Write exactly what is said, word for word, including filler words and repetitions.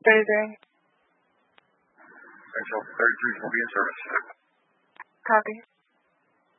thirty-three. Central thirty-three will be in service. Copy.